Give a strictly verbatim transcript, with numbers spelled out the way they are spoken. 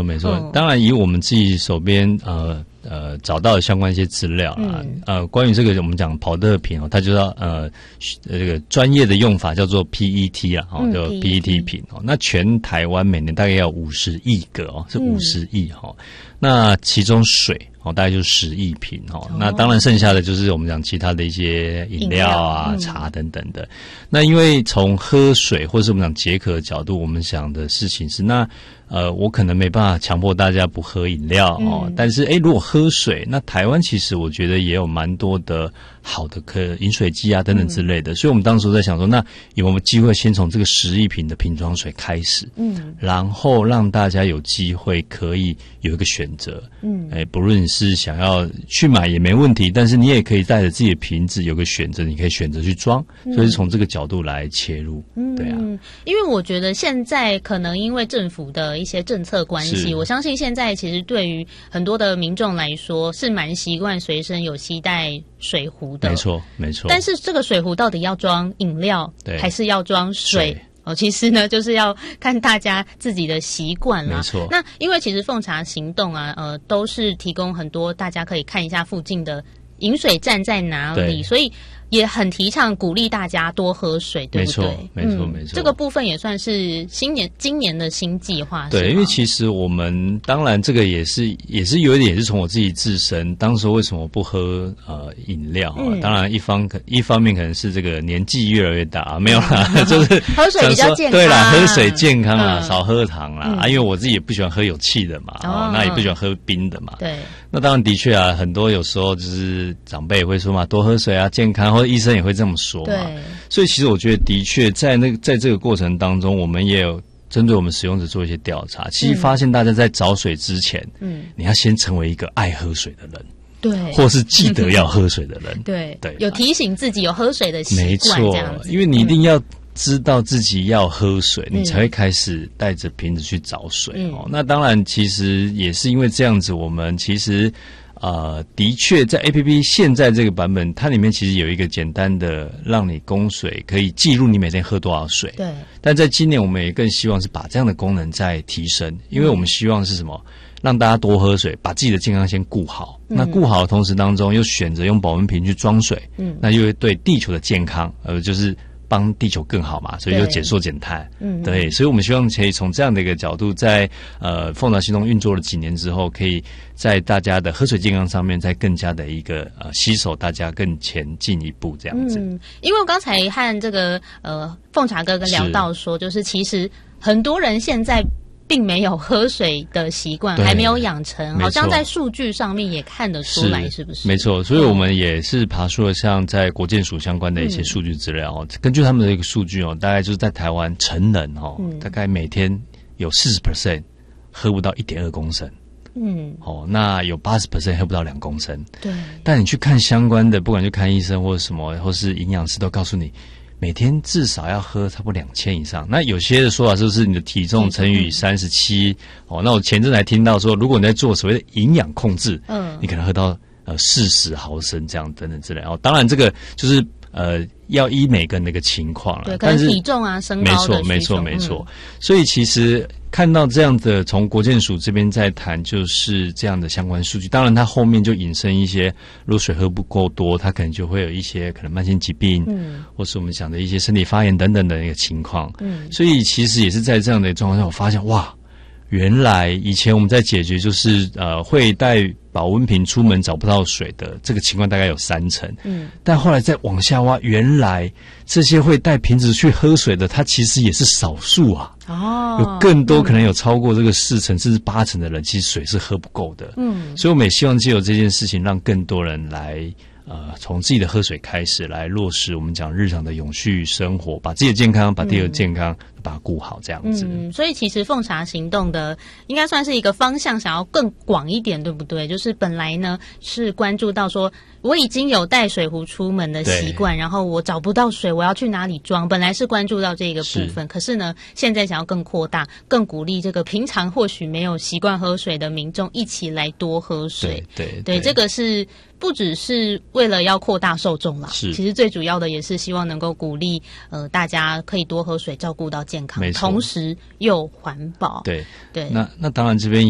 没错、嗯。当然，以我们自己手边呃呃找到的相关一些资料啊、嗯，呃，关于这个我们讲跑特瓶哦，它就要呃这个专业的用法叫做 P E T 啦，哦，叫 P E T 瓶哦。那全台湾每年大概要五十亿个哦，是五十亿哈、哦。那其中水哦，大概就是十亿瓶哦。那当然剩下的就是我们讲其他的一些饮料啊、嗯、茶等等的。那因为从喝水或是我们讲解渴的角度，我们想的事情是那。呃，我可能没办法强迫大家不喝饮料哦，嗯、但是诶，如果喝水，那台湾其实我觉得也有蛮多的好的可饮水机啊等等之类的，嗯、所以我们当时在想说，那有没有机会先从这个十亿瓶的瓶装水开始，嗯，然后让大家有机会可以有一个选择，嗯，诶，不论你是想要去买也没问题，但是你也可以带着自己的瓶子有个选择，你可以选择去装，嗯、所以是从这个角度来切入，嗯，对啊， 因为我觉得现在可能因为政府的一些政策关系，我相信现在其实对于很多的民众来说是蛮习惯随身有携带水壶的， 没错没错。 但是这个水壶到底要装饮料还是要装水？哦，其实呢，就是要看大家自己的习惯啦。 没错。 那因为其实奉茶行动啊，呃，都是提供很多大家可以看一下附近的饮水站在哪里，所以也很提倡鼓励大家多喝水，对不对？ 没错，没错，没错。 这个部分也算是新年今年的新计划。 对，因为其实我们当然这个也是也是有一点也是从我自己自身，当时为什么不喝呃饮料啊、嗯？当然一方可一方面可能是这个年纪越来越大啊，没有啦，嗯、就是喝水比较健康。 对啦，喝水健康啦，嗯、少喝糖啦、 嗯、 啊，因为我自己也不喜欢喝有气的嘛，哦，那也不喜欢喝冰的嘛。 对。 那当然的确啊，很多有时候就是长辈也会说嘛，多喝水啊，健康，或者医生也会这么说嘛。 对。 所以其实我觉得的确在那个在这个过程当中，我们也有针对我们使用者做一些调查。其实发现大家在找水之前，嗯，你要先成为一个爱喝水的人。 对， 或是记得要喝水的人。 对对， 有提醒自己有喝水的习惯， 没错，因为你一定要知道自己要喝水，嗯、你才会开始带着瓶子去找水、嗯、哦。那当然，其实也是因为这样子，我们其实呃，的确在 A P P 现在这个版本，它里面其实有一个简单的让你供水，可以记录你每天喝多少水。 对。 但在今年，我们也更希望是把这样的功能再提升，因为我们希望是什么？让大家多喝水，把自己的健康先顾好。嗯、那顾好的同时当中，又选择用保温瓶去装水，嗯，那又会对地球的健康，呃，就是帮地球更好嘛，所以就减塑减碳。嗯，对，所以我们希望可以从这样的一个角度在，在呃奉茶行动运作了几年之后，可以在大家的喝水健康上面，再更加的一个呃携手大家更前进一步这样子。 嗯，因为我刚才和这个呃奉茶哥哥聊到说，就是其实很多人现在并没有喝水的习惯，还没有养成，好像在数据上面也看得出来，是不是？ 没错，所以我们也是爬出了像在国健署相关的一些数据资料哦、嗯。根据他们的一个数据哦，大概就是在台湾成人哦、嗯，大概每天有四十 percent 喝不到一点二公升。嗯，哦，那有八十 percent 喝不到两公升。 对。 但你去看相关的，不管去看医生或者什么，或是营养师，都告诉你，每天至少要喝差不多两千以上。那有些的说法就是你的体重乘以三十七。哦，那我前阵才听到说，如果你在做所谓的营养控制，嗯，你可能喝到呃四十毫升这样等等之类。哦，当然这个就是呃要依每个人的一个情况了。 对，可能体重啊、身高的需求。 没错，没错，没错。嗯、所以其实看到这样的，从国健署这边在谈，就是这样的相关数据。当然，它后面就引申一些，如果水喝不够多，它可能就会有一些可能慢性疾病，嗯，或是我们讲的一些身体发炎等等的一个情况。嗯，所以其实也是在这样的状况下，我发现哇，原来以前我们在解决就是呃会带保温瓶出门找不到水的这个情况大概有三成，嗯，但后来再往下挖，原来这些会带瓶子去喝水的，它其实也是少数啊。哦，有更多可能有超过这个四成甚至八成的人，其实水是喝不够的。嗯，所以我们也希望藉由这件事情，让更多人来呃从自己的喝水开始来落实我们讲日常的永续生活，把自己的健康，把地球健康。嗯，把它顾好这样子。 嗯，所以其实奉茶行动的应该算是一个方向，想要更广一点，对不对？就是本来呢是关注到说我已经有带水壶出门的习惯，然后我找不到水，我要去哪里装？本来是关注到这个部分，可是呢，现在想要更扩大，更鼓励这个平常或许没有习惯喝水的民众一起来多喝水。 对对对, 对，这个是不只是为了要扩大受众啦，其实最主要的也是希望能够鼓励呃大家可以多喝水，照顾到健康，同时又环保。 对对， 那那当然这边